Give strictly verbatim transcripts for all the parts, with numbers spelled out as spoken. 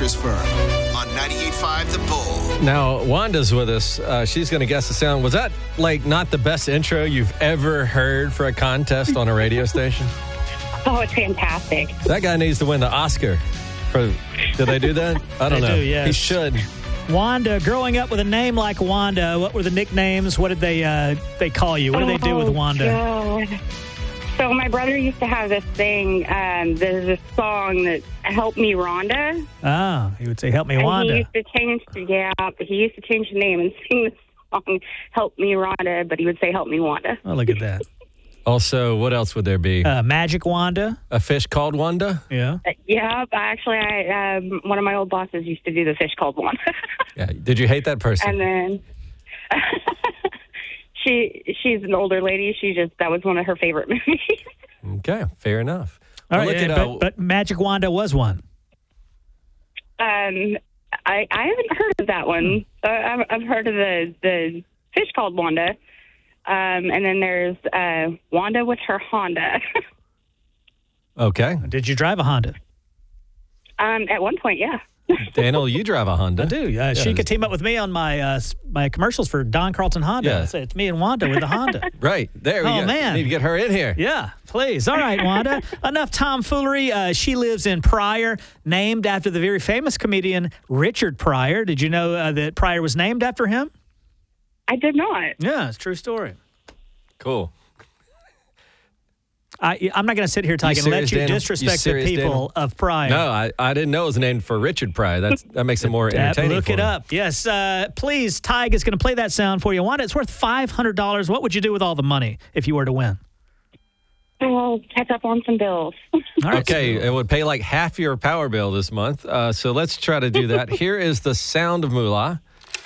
Mattress Firm on ninety-eight point five The Bull. Now, Wanda's with us. Uh, she's going to guess the sound. Was that, like, not the best intro you've ever heard for a contest on a radio station? Oh, it's fantastic. That guy needs to win the Oscar. For, do they do that? I don't They know. do, yes. He should. Wanda, growing up with a name like Wanda, what were the nicknames? What did they uh, they call you? What did they do with Oh, Wanda? God. So my brother used to have this thing. Um, there's this song that "Help Me, Rhonda." Ah, he would say, "Help me, And Wanda." he used to change, yeah, but he used to change the name and sing the song "Help Me, Rhonda," but he would say "Help Me, Wanda." Oh, look at that. Also, what else would there be? Uh, Magic Wanda. A fish called Wanda? Yeah. Uh, yeah, but actually, I um, one of my old bosses used to do the fish called Wanda. Yeah. Did you hate that person? And then she she's an older lady. She just that was one of her favorite movies. Okay, fair enough. All Well, right, look yeah, at, but, uh, but Magic Wanda was one. Um, I I haven't heard of that one. Uh, I've, I've heard of the the fish called Wanda. Um, and then there's uh, Wanda with her Honda. Okay. Did you drive a Honda? um, at one point, yeah. Daniel, you drive a Honda. I do. Uh, she could team up with me on my uh, s- my commercials for Don Carlton Honda. Yeah. So it's me and Wanda with the Honda. Right. There we Oh, go. man. Need to get her in here. Yeah, please. All right, Wanda. Enough tomfoolery. Uh, she lives in Pryor, named after the very famous comedian Richard Pryor. Did you know uh, that Pryor was named after him? I did not. Yeah, it's a true story. Cool. I, I'm not going to sit here, Tyke, and let serious, you Daniel? disrespect You serious, the people Daniel? of Pryor. No, I, I didn't know it was named for Richard Pryor. That's, that makes it more Uh, entertaining. Look for it me. up. Yes, uh, please. Tyke is going to play that sound for you. Wanda, it's worth five hundred dollars. What would you do with all the money if you were to win? I'll catch up on some bills. All right. Okay, it would pay like half your power bill this month. Uh, so let's try to do that. Here is the sound of moolah.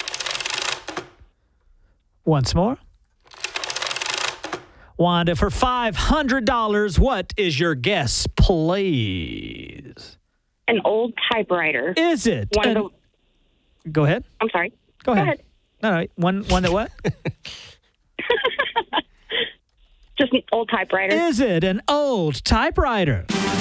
Once more. Wanda, for five hundred dollars, what is your guess, please? An old typewriter. Is it? One of an- the, Go ahead. I'm sorry. Go ahead. Go ahead. No, no. One, one that what? Just an old typewriter. Is it an old typewriter?